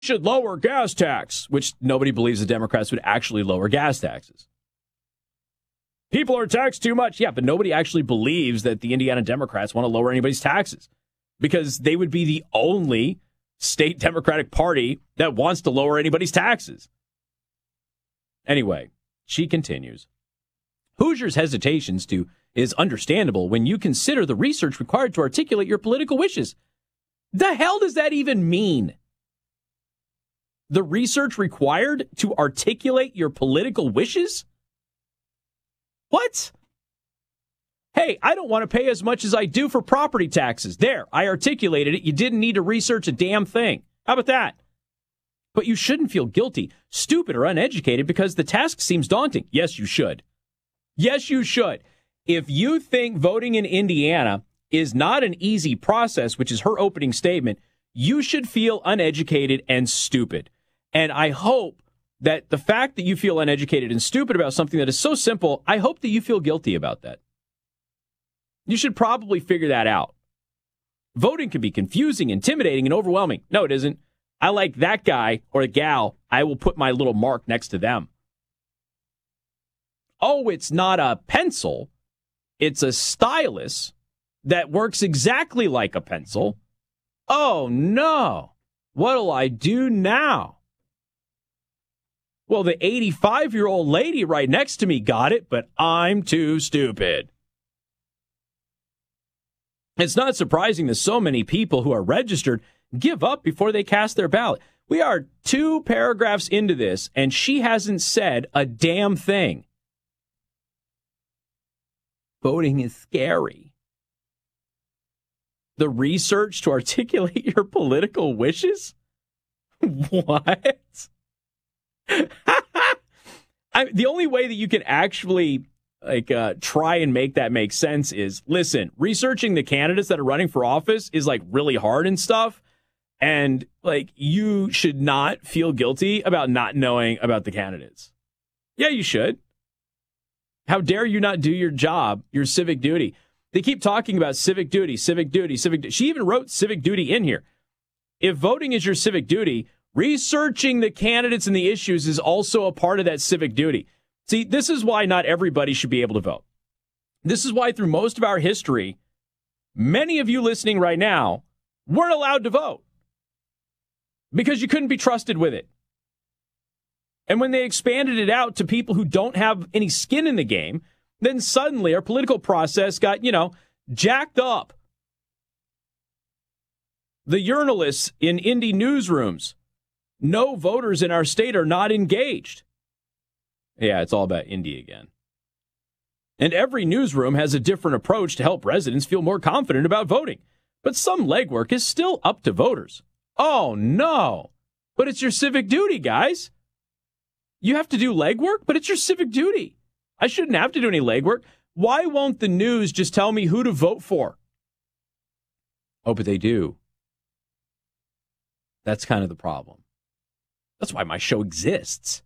should lower gas tax, which nobody believes the Democrats would actually lower gas taxes. People are taxed too much. Yeah, but nobody actually believes that the Indiana Democrats want to lower anybody's taxes because they would be the only state Democratic Party that wants to lower anybody's taxes. Anyway, she continues. Hoosier's hesitations is understandable when you consider the research required to articulate your political wishes. The hell does that even mean? The research required to articulate your political wishes? What? Hey, I don't want to pay as much as I do for property taxes. There, I articulated it. You didn't need to research a damn thing. How about that? But you shouldn't feel guilty, stupid, or uneducated because the task seems daunting. Yes, you should. Yes, you should. If you think voting in Indiana is not an easy process, which is her opening statement, you should feel uneducated and stupid. And I hope that the fact that you feel uneducated and stupid about something that is so simple, I hope that you feel guilty about that. You should probably figure that out. Voting can be confusing, intimidating, and overwhelming. No, it isn't. I like that guy or a gal. I will put my little mark next to them. Oh, it's not a pencil. It's a stylus that works exactly like a pencil. Oh, no. What'll I do now? Well, the 85-year-old lady right next to me got it, but I'm too stupid. It's not surprising that so many people who are registered give up before they cast their ballot. We are 2 paragraphs into this, and she hasn't said a damn thing. Voting is scary. The research to articulate your political wishes? What? The only way that you can actually try and make that make sense is, listen, researching the candidates that are running for office is really hard and stuff. And you should not feel guilty about not knowing about the candidates. Yeah, you should. How dare you not do your job, your civic duty? They keep talking about civic duty, civic duty, civic duty. She even wrote civic duty in here. If voting is your civic duty, researching the candidates and the issues is also a part of that civic duty. See, this is why not everybody should be able to vote. This is why through most of our history, many of you listening right now weren't allowed to vote because you couldn't be trusted with it. And when they expanded it out to people who don't have any skin in the game, then suddenly our political process got, jacked up. The journalists in indie newsrooms, no voters in our state are not engaged. Yeah, it's all about Indy again. And every newsroom has a different approach to help residents feel more confident about voting. But some legwork is still up to voters. Oh, no. But it's your civic duty, guys. You have to do legwork, but it's your civic duty. I shouldn't have to do any legwork. Why won't the news just tell me who to vote for? Oh, but they do. That's kind of the problem. That's why my show exists.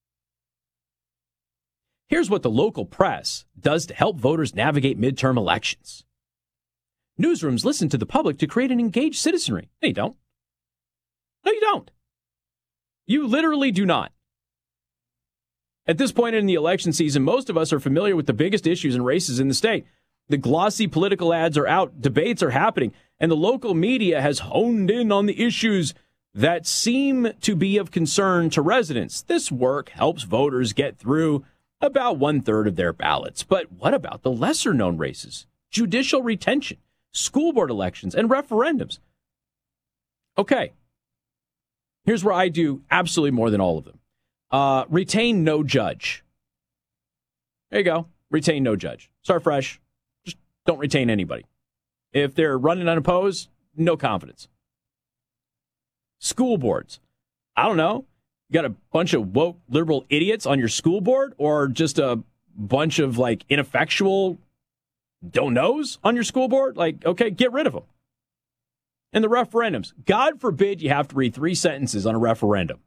Here's what the local press does to help voters navigate midterm elections. Newsrooms listen to the public to create an engaged citizenry. No, you don't. No, you don't. You literally do not. At this point in the election season, most of us are familiar with the biggest issues and races in the state. The glossy political ads are out, debates are happening, and the local media has honed in on the issues that seem to be of concern to residents. This work helps voters get through about 1/3 of their ballots. But what about the lesser-known races? Judicial retention, school board elections, and referendums. Okay. Here's where I do absolutely more than all of them. Retain no judge. There you go. Retain no judge. Start fresh. Just don't retain anybody. If they're running unopposed, no confidence. School boards. I don't know. You got a bunch of woke liberal idiots on your school board, or just a bunch of ineffectual don't knows on your school board? Okay, get rid of them. And the referendums. God forbid you have to read 3 sentences on a referendum.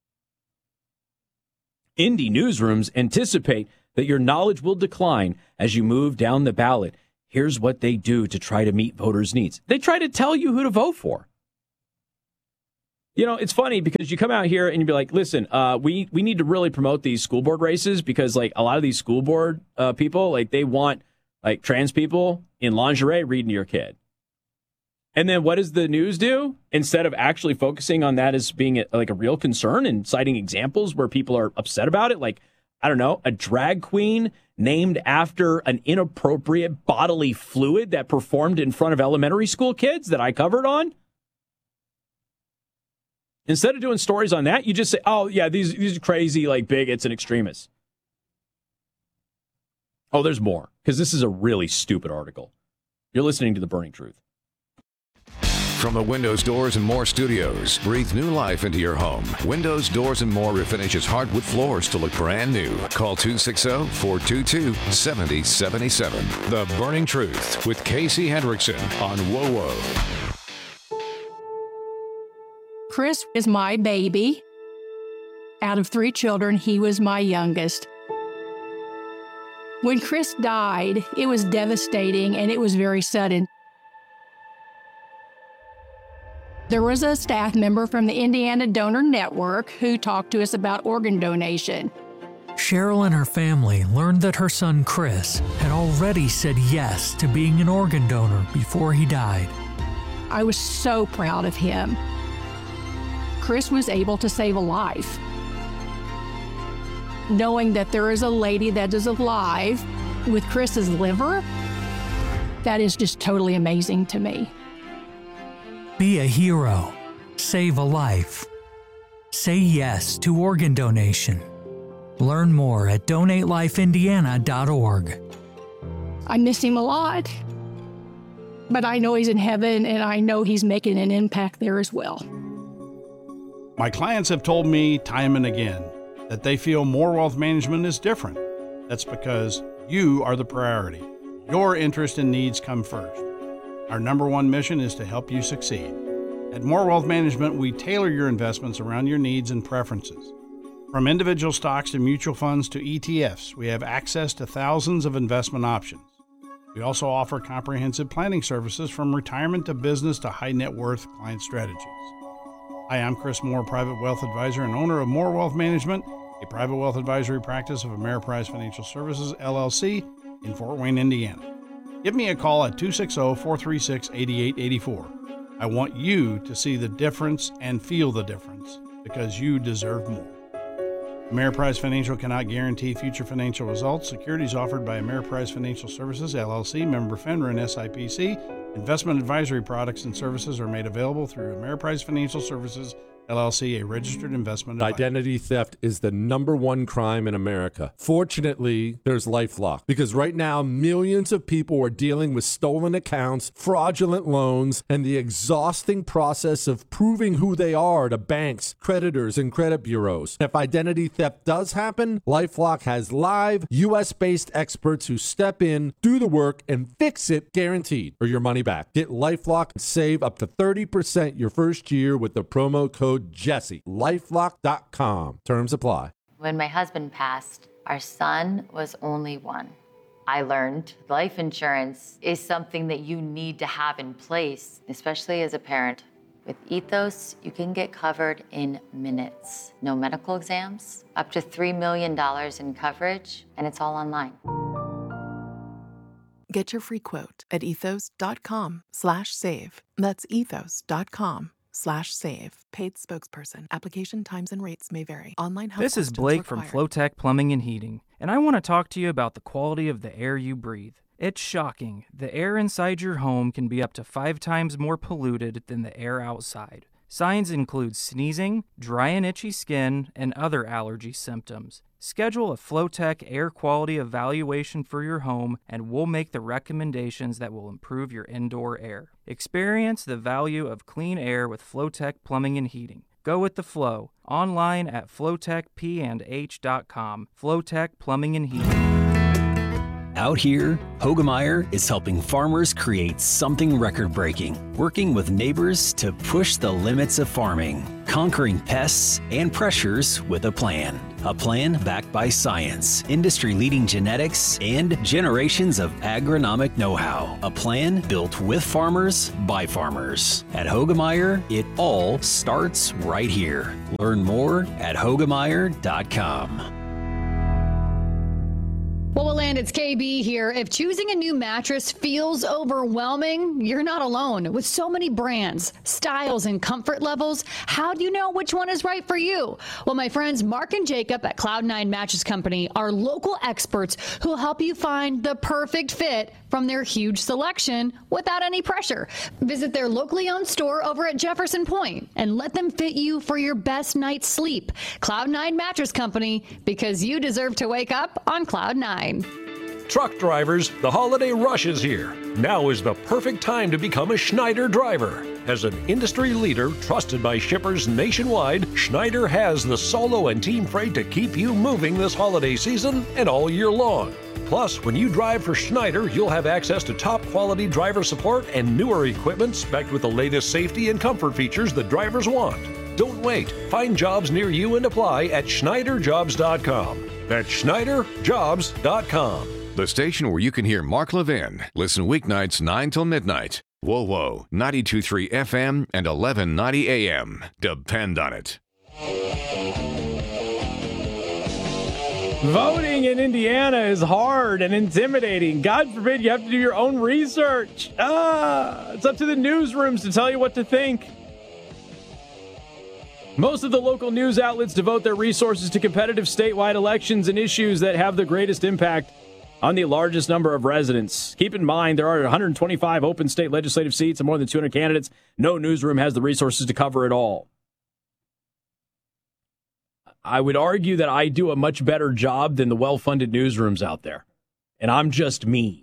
Indie newsrooms anticipate that your knowledge will decline as you move down the ballot. Here's what they do to try to meet voters' needs. They try to tell you who to vote for. It's funny because you come out here and you be like, listen, we need to really promote these school board races because like a lot of these school board people, like they want like trans people in lingerie reading to your kid. And then what does the news do? Instead of actually focusing on that as being like a real concern and citing examples where people are upset about it, like, I don't know, a drag queen named after an inappropriate bodily fluid that performed in front of elementary school kids that I covered on. Instead of doing stories on that, you just say, oh, yeah, these are crazy, like, bigots and extremists. Oh, there's more, because this is a really stupid article. You're listening to The Burning Truth. From the Windows, Doors, and More studios, breathe new life into your home. Windows, Doors, and More refinishes hardwood floors to look brand new. Call 260-422-7077. The Burning Truth with Casey Hendrickson on WOWO. Chris is my baby. Out of 3 children, he was my youngest. When Chris died, it was devastating and it was very sudden. There was a staff member from the Indiana Donor Network who talked to us about organ donation. Cheryl and her family learned that her son Chris had already said yes to being an organ donor before he died. I was so proud of him. Chris was able to save a life. Knowing that there is a lady that is alive with Chris's liver, that is just totally amazing to me. Be a hero. Save a life. Say yes to organ donation. Learn more at donatelifeindiana.org. I miss him a lot, but I know he's in heaven and I know he's making an impact there as well. My clients have told me time and again that they feel More Wealth Management is different. That's because you are the priority. Your interest and needs come first. Our number one mission is to help you succeed. At More Wealth Management, we tailor your investments around your needs and preferences. From individual stocks to mutual funds to ETFs, we have access to thousands of investment options. We also offer comprehensive planning services from retirement to business to high net worth client strategies. Hi, I'm Chris Moore, Private Wealth Advisor and owner of More Wealth Management, a private wealth advisory practice of Ameriprise Financial Services, LLC, in Fort Wayne, Indiana. Give me a call at 260-436-8884. I want you to see the difference and feel the difference because you deserve more. Ameriprise Financial cannot guarantee future financial results. Securities offered by Ameriprise Financial Services, LLC, member FINRA and SIPC. Investment advisory products and services are made available through Ameriprise Financial Services, LLC, a registered investment advisor. Identity theft is the number one crime in America. Fortunately, there's LifeLock, because right now, millions of people are dealing with stolen accounts, fraudulent loans, and the exhausting process of proving who they are to banks, creditors, and credit bureaus. If identity theft does happen, LifeLock has live, U.S.-based experts who step in, do the work, and fix it, guaranteed, or your money back. Get LifeLock and save up to 30% your first year with the promo code Jesse. LifeLock.com. Terms apply. When my husband passed, our son was only 1. I learned life insurance is something that you need to have in place, especially as a parent. With Ethos, you can get covered in minutes. No medical exams, up to $3 million in coverage, and it's all online. Get your free quote at ethos.com/save. That's ethos.com/save. Paid spokesperson. Application times and rates may vary. Online help. This is Blake from Flowtech Plumbing and Heating, and I want to talk to you about the quality of the air you breathe. It's shocking. The air inside your home can be up to 5 times more polluted than the air outside. Signs include sneezing, dry and itchy skin, and other allergy symptoms. Schedule a Flowtech air quality evaluation for your home, and we'll make the recommendations that will improve your indoor air. Experience the value of clean air with Flowtech Plumbing and Heating. Go with the flow. Online at flowtechp&h.com. Flowtech Plumbing and Heating. Out here, Hoegemeyer is helping farmers create something record-breaking, working with neighbors to push the limits of farming, conquering pests and pressures with a plan. A plan backed by science, industry-leading genetics, and generations of agronomic know-how. A plan built with farmers, by farmers. At Hoegemeyer, it all starts right here. Learn more at Hoegemeyer.com. Well, Land, it's KB here. If choosing a new mattress feels overwhelming, you're not alone. With so many brands, styles, and comfort levels, how do you know which one is right for you? Well, my friends Mark and Jacob at Cloud9 Mattress Company are local experts who will help you find the perfect fit from their huge selection without any pressure. Visit their locally owned store over at Jefferson Point and let them fit you for your best night's sleep. Cloud9 Mattress Company, because you deserve to wake up on Cloud9. Truck drivers, the holiday rush is here. Now is the perfect time to become a Schneider driver. As an industry leader trusted by shippers nationwide, Schneider has the solo and team freight to keep you moving this holiday season and all year long. Plus, when you drive for Schneider, you'll have access to top quality driver support and newer equipment spec'd with the latest safety and comfort features that drivers want. Don't wait. Find jobs near you and apply at SchneiderJobs.com. That's SchneiderJobs.com. The station where you can hear Mark Levin. Listen weeknights 9 till midnight. Whoa, 92.3 FM and 1190 AM. Depend on it. Voting in Indiana is hard and intimidating. God forbid you have to do your own research. It's up to the newsrooms to tell you what to think. Most of the local news outlets devote their resources to competitive statewide elections and issues that have the greatest impact on the largest number of residents. Keep in mind, there are 125 open state legislative seats and more than 200 candidates. No newsroom has the resources to cover it all. I would argue that I do a much better job than the well-funded newsrooms out there. And I'm just me.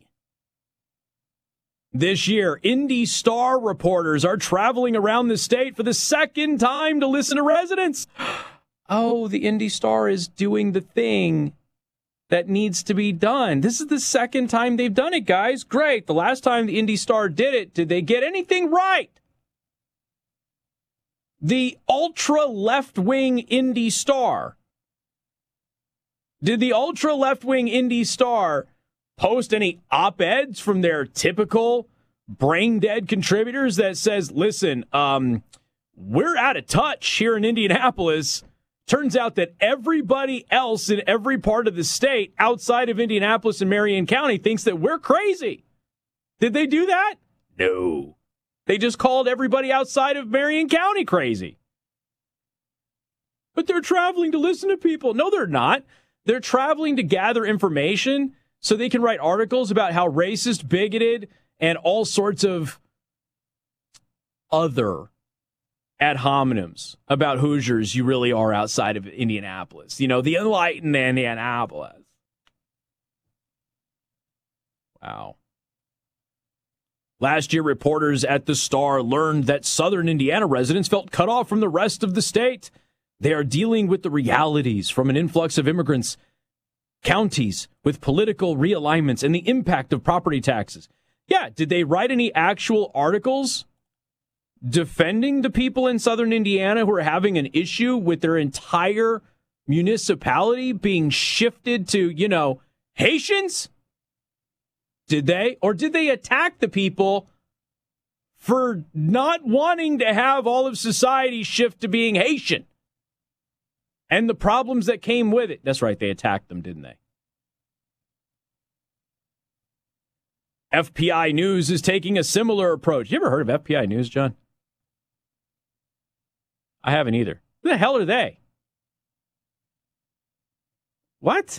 This year, Indy Star reporters are traveling around the state for the second time to listen to residents. Oh, the Indy Star is doing the thing that needs to be done. This is the second time they've done it, guys. Great. The last time the Indy Star did it, did they get anything right? The ultra left-wing Indy Star. Did the ultra left-wing Indy Star post any op-eds from their typical brain-dead contributors that says, listen, we're out of touch here in Indianapolis. Turns out that everybody else in every part of the state outside of Indianapolis and Marion County thinks that we're crazy. Did they do that? No. They just called everybody outside of Marion County crazy. But they're traveling to listen to people. No, they're not. They're traveling to gather information so they can write articles about how racist, bigoted, and all sorts of other ad hominems about Hoosiers you really are outside of Indianapolis. You know, the enlightened Indianapolis. Wow. Last year, reporters at the Star learned that southern Indiana residents felt cut off from the rest of the state. They are dealing with the realities from an influx of immigrants, counties with political realignments, and the impact of property taxes. Yeah, did they write any actual articles defending the people in southern Indiana who are having an issue with their entire municipality being shifted to, you know, Haitians? Did they? Or did they attack the people for not wanting to have all of society shift to being Haitian? And the problems that came with it. That's right, they attacked them, didn't they? FPI News is taking a similar approach. You ever heard of FPI News, John? I haven't either. Who the hell are they? What?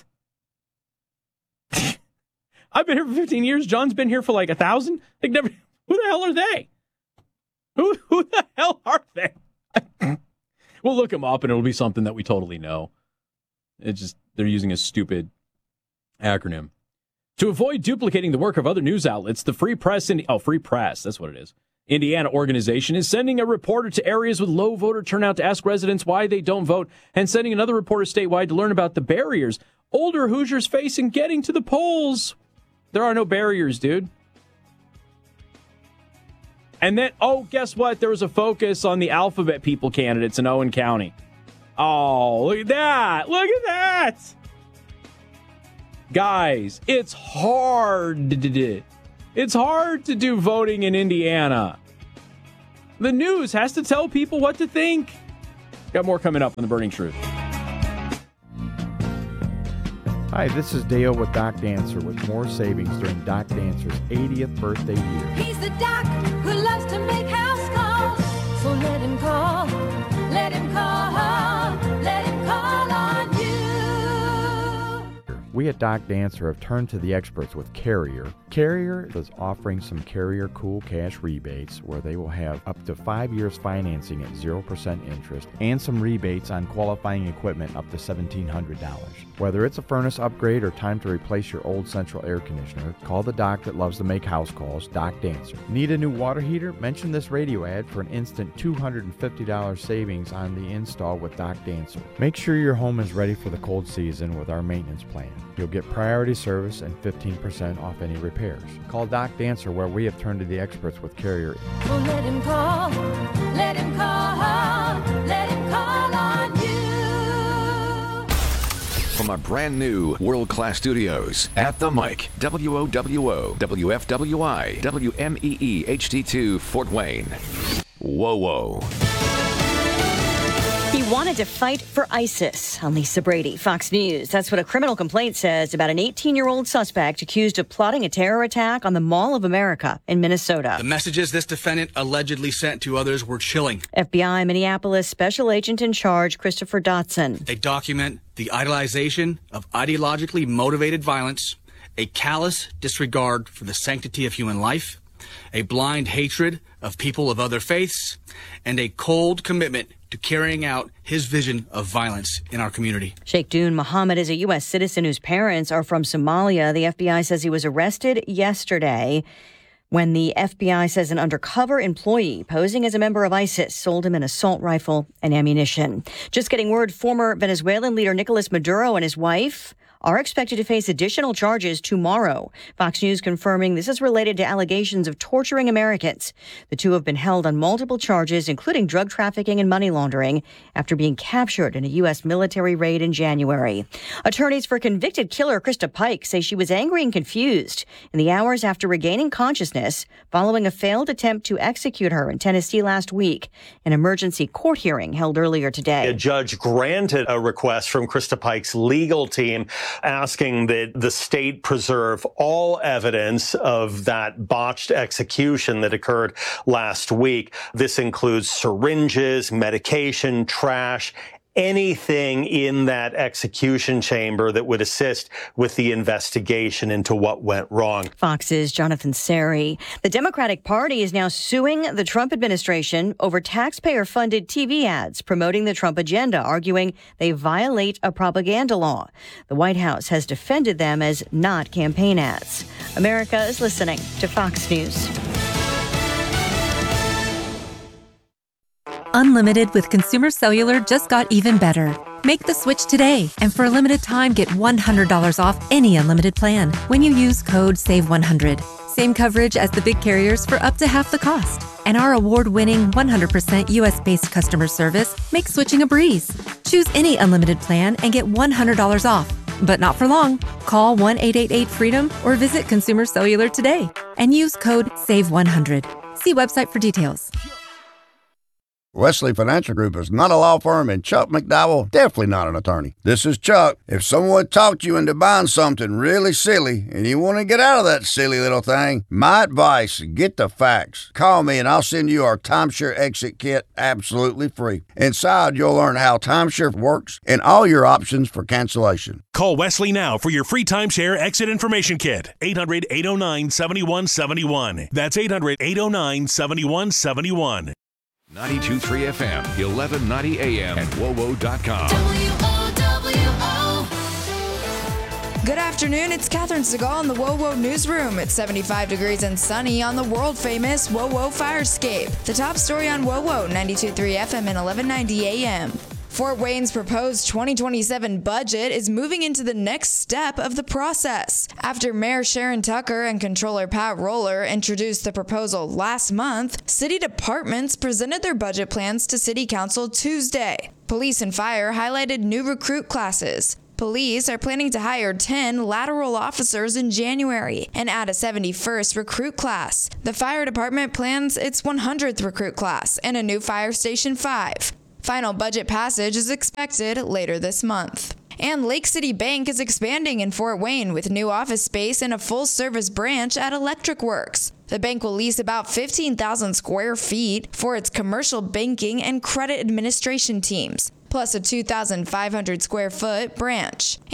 I've been here for 15 years. John's been here for like 1,000. Who the hell are they? Who the hell are they? We'll look them up and it'll be something that we totally know. It's just, they're using a stupid acronym. To avoid duplicating the work of other news outlets, the Free Press, that's what it is. Indiana organization is sending a reporter to areas with low voter turnout to ask residents why they don't vote, and sending another reporter statewide to learn about the barriers older Hoosiers face in getting to the polls. There are no barriers, dude. And then, guess what? There was a focus on the Alphabet People candidates in Owen County. Oh, look at that. Look at that. Guys, it's hard. It's hard to do voting in Indiana. The news has to tell people what to think. Got more coming up on The Burning Truth. Hi, this is Dale with Doc Dancer with more savings during Doc Dancer's 80th birthday year. He's the doc who loves to make house calls. So let him call, let him call, let him call on you. We at Doc Dancer have turned to the experts with Carrier. Carrier is offering some Carrier Cool Cash rebates where they will have up to 5 years financing at 0% interest and some rebates on qualifying equipment up to $1,700. Whether it's a furnace upgrade or time to replace your old central air conditioner, call the doc that loves to make house calls, Doc Dancer. Need a new water heater? Mention this radio ad for an instant $250 savings on the install with Doc Dancer. Make sure your home is ready for the cold season with our maintenance plan. You'll get priority service and 15% off any repairs. Call Doc Dancer where we have turned to the experts with Carrier. So let him call, let him call, let him call on you. From our brand new world-class studios at the mic, WOWO, WFWI, WMEE HD2 Fort Wayne. Whoa, whoa. He wanted to fight for ISIS. I'm Lisa Brady, Fox News. That's what a criminal complaint says about an 18-year-old suspect accused of plotting a terror attack on the Mall of America in Minnesota. The messages this defendant allegedly sent to others were chilling. FBI Minneapolis Special Agent in Charge Christopher Dotson. They document the idolization of ideologically motivated violence, a callous disregard for the sanctity of human life, a blind hatred of people of other faiths, and a cold commitment to carrying out his vision of violence in our community. Sheikh Dune Mohammed is a U.S. citizen whose parents are from Somalia. The FBI says he was arrested yesterday when the FBI says an undercover employee posing as a member of ISIS sold him an assault rifle and ammunition. Just getting word, former Venezuelan leader Nicolas Maduro and his wife are expected to face additional charges tomorrow. Fox News confirming this is related to allegations of torturing Americans. The two have been held on multiple charges, including drug trafficking and money laundering, after being captured in a U.S. military raid in January. Attorneys for convicted killer Krista Pike say she was angry and confused in the hours after regaining consciousness following a failed attempt to execute her in Tennessee last week. An emergency court hearing held earlier today. A judge granted a request from Krista Pike's legal team asking that the state preserve all evidence of that botched execution that occurred last week. This includes syringes, medication, trash, anything in that execution chamber that would assist with the investigation into what went wrong. Fox's Jonathan Seri. The Democratic Party is now suing the Trump administration over taxpayer-funded TV ads promoting the Trump agenda, arguing they violate a propaganda law. The White House has defended them as not campaign ads. America is listening to Fox News. Unlimited with Consumer Cellular just got even better. Make the switch today, and for a limited time, get $100 off any unlimited plan when you use code SAVE100. Same coverage as the big carriers for up to half the cost. And our award-winning 100% U.S.-based customer service makes switching a breeze. Choose any unlimited plan and get $100 off. But not for long. Call 1-888-FREEDOM or visit Consumer Cellular today and use code SAVE100. See website for details. Wesley Financial Group is not a law firm, and Chuck McDowell definitely not an attorney. This is Chuck. If someone talked you into buying something really silly and you want to get out of that silly little thing, my advice, get the facts. Call me and I'll send you our timeshare exit kit absolutely free. Inside, you'll learn how timeshare works and all your options for cancellation. Call Wesley now for your free timeshare exit information kit. 800-809-7171. That's 800-809-7171. 92.3 FM, 1190 AM, and WOWO.com. Good afternoon, it's Catherine Segal in the WOWO Newsroom. It's 75 degrees and sunny on the world-famous WOWO Firescape. The top story on WOWO, 92.3 FM and 1190 AM. Fort Wayne's proposed 2027 budget is moving into the next step of the process. After Mayor Sharon Tucker and Controller Pat Roller introduced the proposal last month, city departments presented their budget plans to City Council Tuesday. Police and fire highlighted new recruit classes. Police are planning to hire 10 lateral officers in January and add a 71st recruit class. The fire department plans its 100th recruit class and a new fire station 5. Final budget passage is expected later this month. And Lake City Bank is expanding in Fort Wayne with new office space and a full-service branch at Electric Works. The bank will lease about 15,000 square feet for its commercial banking and credit administration teams, plus a 2,500 square foot branch.